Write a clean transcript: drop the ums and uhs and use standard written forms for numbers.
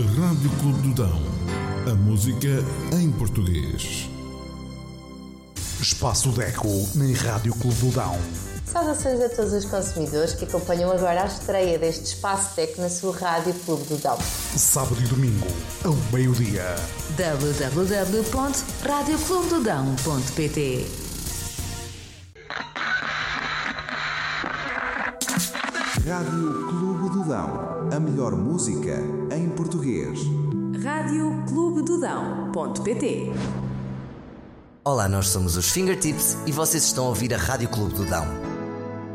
Rádio Clube do Dão. A música em português. Espaço Deco na Rádio Clube do Dão. Saudações a todos os consumidores que acompanham agora a estreia deste Espaço Deco na sua Rádio Clube do Dão. Sábado e domingo, ao meio-dia. www.radioclubedodão.pt. Rádio Clube do Dão. A melhor música em português. radioclubedodão.pt. Olá, nós somos os Fingertips e vocês estão a ouvir a Rádio Clube do Dão.